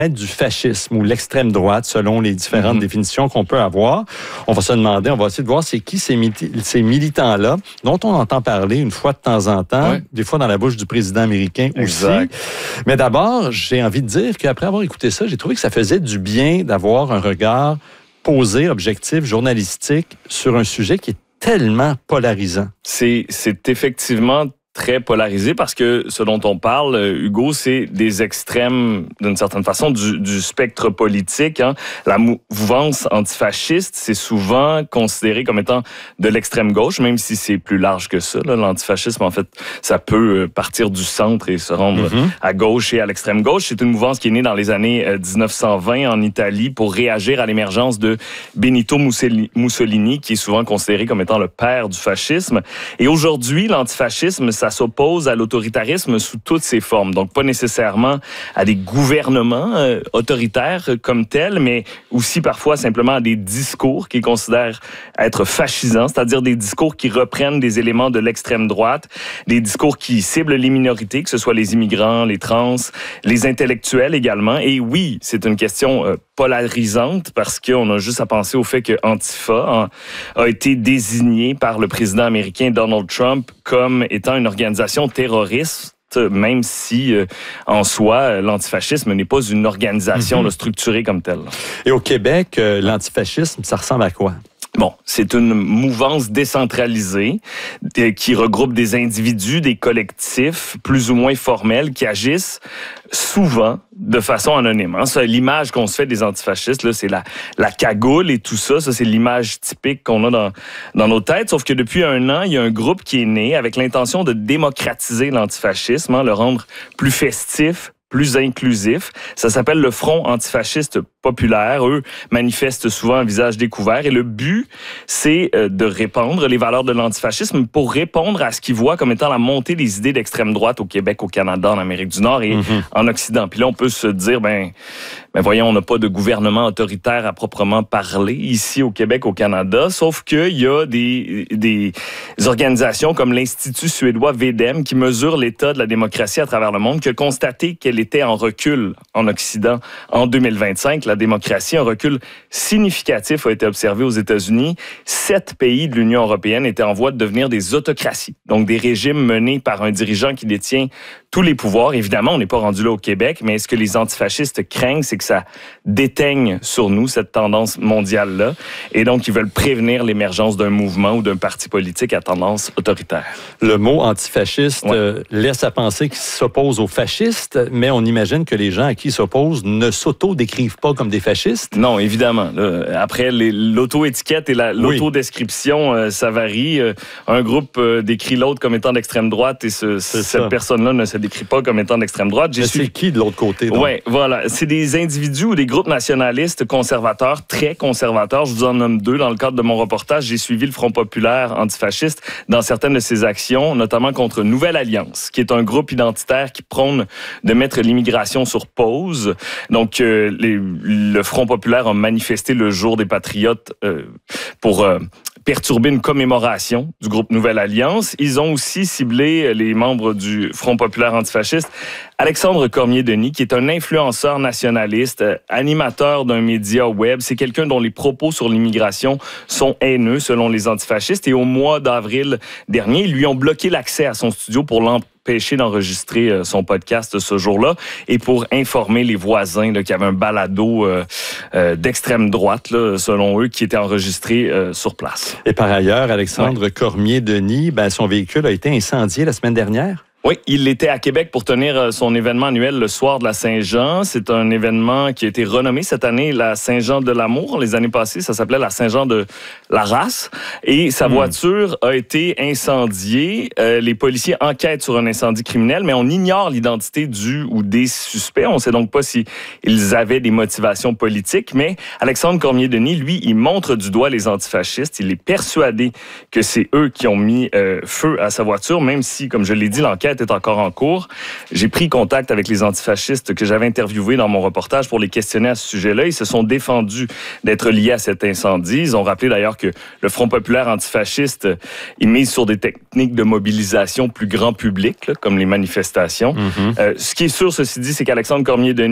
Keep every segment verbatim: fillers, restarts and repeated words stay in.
du fascisme ou l'extrême droite, selon les différentes mm-hmm. définitions qu'on peut avoir. On va se demander, on va essayer de voir c'est qui ces, ces militants-là, dont on entend parler une fois de temps en temps, ouais. des fois dans la bouche du président américain exact. aussi. Mais d'abord, j'ai envie de dire qu'après avoir écouté ça, j'ai trouvé que ça faisait du bien d'avoir un regard posé, objectif, journalistique, sur un sujet qui est tellement polarisant. C'est, c'est effectivement très polarisé parce que ce dont on parle, Hugo, c'est des extrêmes, d'une certaine façon, du, du spectre politique. Hein. La mouvance antifasciste, c'est souvent considéré comme étant de l'extrême gauche, même si c'est plus large que ça. Là. L'antifascisme, en fait, ça peut partir du centre et se rendre mm-hmm. à gauche et à l'extrême gauche. C'est une mouvance qui est née dans les années dix-neuf cent vingt en Italie pour réagir à l'émergence de Benito Mussolini, qui est souvent considéré comme étant le père du fascisme. Et aujourd'hui, l'antifascisme, ça s'oppose à l'autoritarisme sous toutes ses formes. Donc, pas nécessairement à des gouvernements euh, autoritaires comme tels, mais aussi parfois simplement à des discours qu'ils considèrent être fascisants, c'est-à-dire des discours qui reprennent des éléments de l'extrême droite, des discours qui ciblent les minorités, que ce soit les immigrants, les trans, les intellectuels également. Et oui, c'est une question euh, polarisante parce qu'on a juste à penser au fait que Antifa a, a été désigné par le président américain Donald Trump comme étant une organisation terroriste, même si, euh, en soi, l'antifascisme n'est pas une organisation mm-hmm. là, structurée comme telle. Et au Québec, euh, l'antifascisme, ça ressemble à quoi? Bon, c'est une mouvance décentralisée euh, qui regroupe des individus, des collectifs plus ou moins formels qui agissent souvent de façon anonyme. Hein. Ça, l'image qu'on se fait des antifascistes, là, c'est la, la cagoule et tout ça. Ça, c'est l'image typique qu'on a dans, dans nos têtes. Sauf que depuis un an, il y a un groupe qui est né avec l'intention de démocratiser l'antifascisme, hein, le rendre plus festif, plus inclusif. Ça s'appelle le Front antifasciste populaire. Eux manifestent souvent un visage découvert. Et le but, c'est de répandre les valeurs de l'antifascisme pour répondre à ce qu'ils voient comme étant la montée des idées d'extrême droite au Québec, au Canada, en Amérique du Nord et mm-hmm. en Occident. Puis là, on peut se dire, ben, ben voyons, on n'a pas de gouvernement autoritaire à proprement parler ici au Québec, au Canada, sauf qu'il y a des, des organisations comme l'Institut suédois V D E M qui mesure l'état de la démocratie à travers le monde, qui a constaté qu'elle était en recul en Occident en deux mille vingt-cinq. La démocratie, un recul significatif a été observé aux États-Unis. Sept pays de l'Union européenne étaient en voie de devenir des autocraties, donc des régimes menés par un dirigeant qui détient tous les pouvoirs. Évidemment, on n'est pas rendu là au Québec, mais ce que les antifascistes craignent, c'est que ça déteigne sur nous cette tendance mondiale-là. Et donc, ils veulent prévenir l'émergence d'un mouvement ou d'un parti politique à tendance autoritaire. Le mot antifasciste ouais. euh, laisse à penser qu'il s'oppose aux fascistes, mais on imagine que les gens à qui ils s'opposent ne s'auto-décrivent pas comme des fascistes. Non, évidemment. Là, après, les, l'auto-étiquette et la, oui. l'auto-description, euh, ça varie. Euh, un groupe euh, décrit l'autre comme étant d'extrême droite et ce, cette ça. personne-là ne se décrit pas comme étant d'extrême droite. J'ai Mais su... c'est qui de l'autre côté? Oui, voilà. C'est des individus ou des groupes nationalistes conservateurs, très conservateurs. Je vous en nomme deux. Dans le cadre de mon reportage, j'ai suivi le Front populaire antifasciste dans certaines de ses actions, notamment contre Nouvelle Alliance, qui est un groupe identitaire qui prône de mettre l'immigration sur pause. Donc, euh, les, le Front populaire a manifesté le jour des Patriotes euh, pour... Euh, perturber une commémoration du groupe Nouvelle Alliance. Ils ont aussi ciblé les membres du Front populaire antifasciste. Alexandre Cormier-Denis, qui est un influenceur nationaliste, animateur d'un média web. C'est quelqu'un dont les propos sur l'immigration sont haineux, selon les antifascistes. Et au mois d'avril dernier, ils lui ont bloqué l'accès à son studio pour l'empêcher d'enregistrer son podcast ce jour-là et pour informer les voisins là, qu'il y avait un balado euh, euh, d'extrême droite, là, selon eux, qui était enregistré euh, sur place. Et par ailleurs, Alexandre ouais. Cormier-Denis, ben, son véhicule a été incendié la semaine dernière. Oui, il était à Québec pour tenir son événement annuel le soir de la Saint-Jean. C'est un événement qui a été renommé cette année la Saint-Jean de l'amour. Les années passées, ça s'appelait la Saint-Jean de la race. Et sa mmh. voiture a été incendiée. Euh, les policiers enquêtent sur un incendie criminel, mais on ignore l'identité du ou des suspects. On ne sait donc pas si ils avaient des motivations politiques. Mais Alexandre Cormier-Denis, lui, il montre du doigt les antifascistes. Il est persuadé que c'est eux qui ont mis euh, feu à sa voiture, même si, comme je l'ai dit, l'enquête est encore en cours. J'ai pris contact avec les antifascistes que j'avais interviewés dans mon reportage pour les questionner à ce sujet-là. Ils se sont défendus d'être liés à cet incendie. Ils ont rappelé d'ailleurs que le Front populaire antifasciste, il mise sur des techniques de mobilisation plus grand public, là, comme les manifestations. Mm-hmm. Euh, ce qui est sûr, ceci dit, c'est qu'Alexandre Cormier-Denis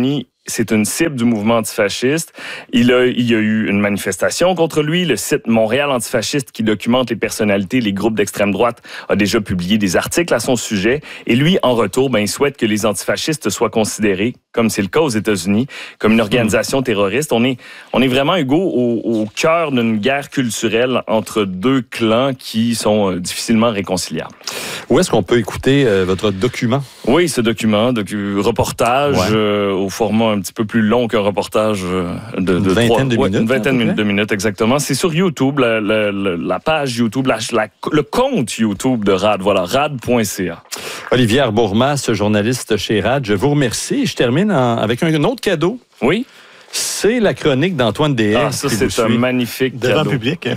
c'est une cible du mouvement antifasciste. Il a, il y a eu une manifestation contre lui. Le site Montréal Antifasciste, qui documente les personnalités, les groupes d'extrême droite, a déjà publié des articles à son sujet. Et lui, en retour, ben, il souhaite que les antifascistes soient considérés, comme c'est le cas aux États-Unis, comme une organisation terroriste. On est, on est vraiment, Hugo, au, au cœur d'une guerre culturelle entre deux clans qui sont euh, difficilement réconciliables. Où est-ce qu'on peut écouter euh, votre document? Oui, ce document, docu, reportage ouais. euh, au format un petit peu plus long qu'un reportage euh, de, de une vingtaine trois, de ouais, minutes. Une vingtaine de minutes, exactement. C'est sur YouTube, la, la, la, la page YouTube, la, la, le compte YouTube de R A D. Voilà, rad point c a. Olivier Arbourmas, journaliste chez R A D, je vous remercie. Je termine en, avec un autre cadeau. Oui. C'est la chronique d'Antoine Deshaies. Ah, ça, c'est un suit. magnifique Devant cadeau. Devant public.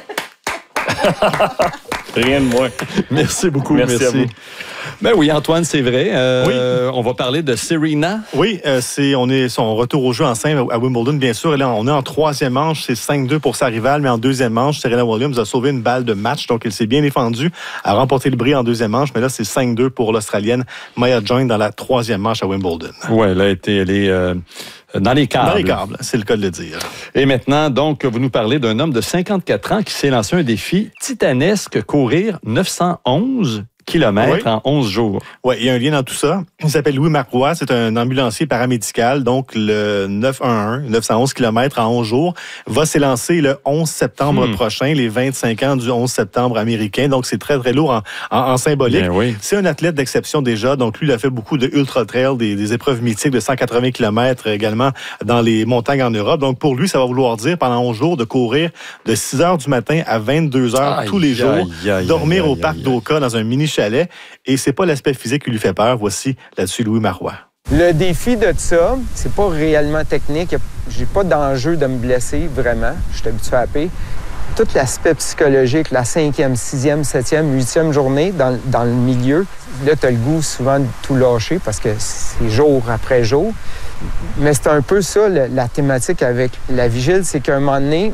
Rien de moins. Merci beaucoup. Merci, merci. à vous. Ben oui, Antoine, c'est vrai. Euh, oui. On va parler de Serena. Oui, euh, c'est, on est son retour au jeu en simple à Wimbledon, bien sûr. Et là, on est en troisième manche. C'est cinq deux pour sa rivale, mais en deuxième manche, Serena Williams a sauvé une balle de match. Donc, elle s'est bien défendue, a remporté le bris en deuxième manche. Mais là, c'est cinq deux pour l'Australienne Maya Join dans la troisième manche à Wimbledon. Oui, elle a été... Elle est, euh... Dans les câbles. Dans les câbles, c'est le cas de le dire. Et maintenant, donc, vous nous parlez d'un homme de cinquante-quatre ans qui s'est lancé un défi titanesque, courir neuf cent onze kilomètres oui. en onze jours. Oui, il y a un lien dans tout ça. Il s'appelle Louis-Marc Roy, c'est un ambulancier paramédical, donc le neuf cent onze, neuf cent onze kilomètres en onze jours, va s'élancer le onze septembre hmm. prochain, les vingt-cinq ans du onze septembre américain, donc c'est très, très lourd en, en, en symbolique. Oui. C'est un athlète d'exception déjà, donc lui, il a fait beaucoup de ultra-trail, des, des épreuves mythiques de cent quatre-vingts kilomètres également dans les montagnes en Europe. Donc pour lui, ça va vouloir dire pendant onze jours de courir de six heures du matin à vingt-deux heures aïe, tous les jours, aïe, aïe, dormir aïe, au parc d'Oka dans un mini chalet. Et c'est pas l'aspect physique qui lui fait peur. Voici là-dessus Louis Marois. Le défi de ça, c'est pas réellement technique. J'ai pas d'enjeu de me blesser, vraiment. Je suis habitué à paix. Tout l'aspect psychologique, la cinquième, sixième, septième, huitième journée dans, dans le milieu, là, tu as le goût souvent de tout lâcher parce que c'est jour après jour. Mais c'est un peu ça, la, la thématique avec la vigile, c'est qu'à un moment donné,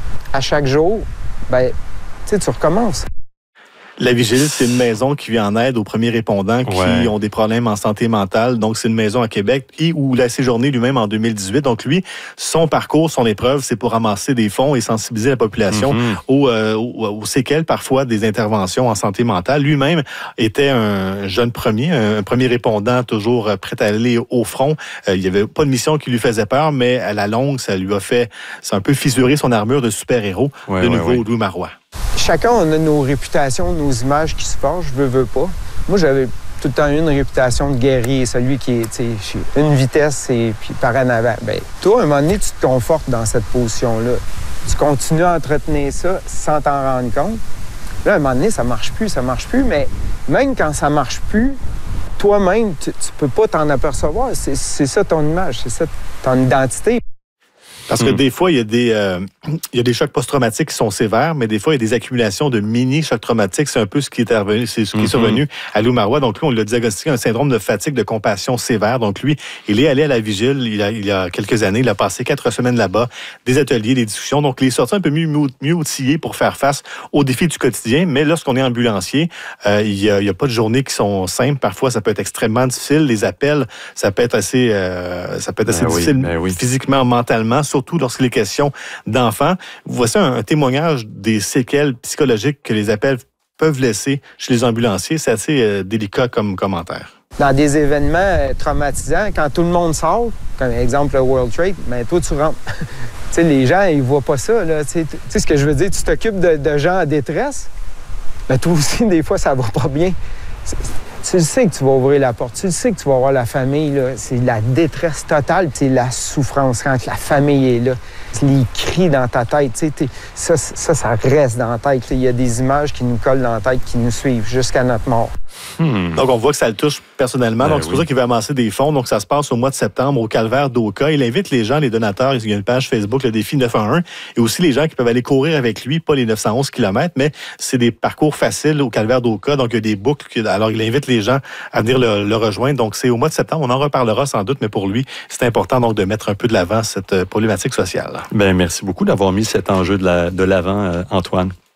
à chaque jour, ben, tu sais, tu recommences. La Vigile, c'est une maison qui vient en aide aux premiers répondants qui ouais. ont des problèmes en santé mentale. Donc, c'est une maison à Québec et où il a séjourné lui-même en deux mille dix-huit. Donc, lui, son parcours, son épreuve, c'est pour ramasser des fonds et sensibiliser la population mm-hmm. aux, euh, aux, aux séquelles, parfois, des interventions en santé mentale. Lui-même était un jeune premier, un premier répondant toujours prêt à aller au front. Euh, il n'y avait pas de mission qui lui faisait peur, mais à la longue, ça lui a fait, ça a un peu fissuré son armure de super-héros. Ouais, de ouais, nouveau, ouais. Louis Marois. Chacun, on a nos réputations, nos images qui se forgent, je veux, veux pas. Moi, j'avais tout le temps eu une réputation de guerrier, celui qui est, tu sais, une vitesse et puis par en avant. Bien, toi, à un moment donné, tu te confortes dans cette position-là. Tu continues à entretenir ça sans t'en rendre compte. Là, à un moment donné, ça marche plus, ça marche plus, mais même quand ça marche plus, toi-même, tu, tu peux pas t'en apercevoir. C'est, c'est ça ton image, c'est ça ton identité. Parce que mmh. des fois, il y a des, euh, il y a des chocs post-traumatiques qui sont sévères, mais des fois, il y a des accumulations de mini-chocs traumatiques. C'est un peu ce qui est revenu, c'est ce qui mmh. est survenu à Louis Marois. Donc, lui, on l'a diagnostiqué un syndrome de fatigue de compassion sévère. Donc, lui, il est allé à la vigile il y a, il y a quelques années. Il a passé quatre semaines là-bas, des ateliers, des discussions. Donc, il est sorti un peu mieux, mieux outillé pour faire face aux défis du quotidien. Mais lorsqu'on est ambulancier, euh, il y a, il y a pas de journées qui sont simples. Parfois, ça peut être extrêmement difficile. Les appels, ça peut être assez, euh, ça peut être assez ben difficile oui, ben oui. physiquement, mentalement, surtout lorsqu'il est question d'enfants. Voici un, un témoignage des séquelles psychologiques que les appels peuvent laisser chez les ambulanciers. C'est assez euh, délicat comme commentaire. Dans des événements euh, traumatisants, quand tout le monde sort, comme exemple le World Trade, bien, toi, tu rentres. Tu sais, les gens, ils voient pas ça. Tu sais ce que je veux dire? Tu t'occupes de, de gens en détresse, mais toi aussi, des fois, ça va pas bien. C'est, Tu le sais que tu vas ouvrir la porte, tu le sais que tu vas voir la famille, là. C'est la détresse totale, c'est la souffrance quand la famille est là. C'est les cris dans ta tête, ça, ça, ça reste dans la tête. Il y a des images qui nous collent dans la tête, qui nous suivent jusqu'à notre mort. Hmm. Donc, on voit que ça le touche personnellement. Ben donc, c'est oui. pour ça qu'il va amasser des fonds. Donc, ça se passe au mois de septembre au Calvaire d'Oka. Il invite les gens, les donateurs. Il y a une page Facebook, le défi neuf cent onze. Et aussi les gens qui peuvent aller courir avec lui, pas les neuf cent onze kilomètres, mais c'est des parcours faciles au Calvaire d'Oka. Donc, il y a des boucles. Alors, il invite les gens à venir le, le rejoindre. Donc, c'est au mois de septembre. On en reparlera sans doute, mais pour lui, c'est important donc de mettre un peu de l'avant cette problématique sociale. Bien, merci beaucoup d'avoir mis cet enjeu de, la, de l'avant, euh, Antoine.